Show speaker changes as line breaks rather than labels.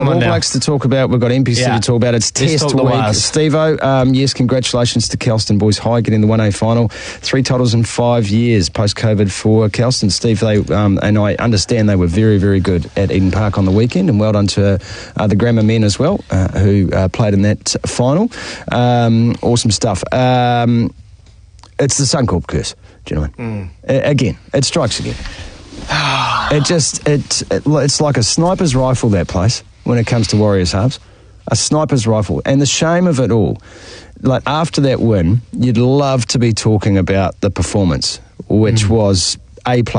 All Blacks to talk about. We've got NPC to talk about. It's Test week. Steve-O, yes, congratulations to Kelston Boys High getting the 1A final. 3 titles in 5 years post-COVID for Kelston. Steve, they and I understand they were very, very good at Eden Park on the weekend, and well done to the Grammar men as well, who played in that final. Awesome stuff. It's the Suncorp curse, gentlemen. Again, it strikes again. It's like a sniper's rifle, that place, when it comes to Warriors halves. A sniper's rifle. And the shame of it all, like after that win, you'd love to be talking about the performance, which was A+.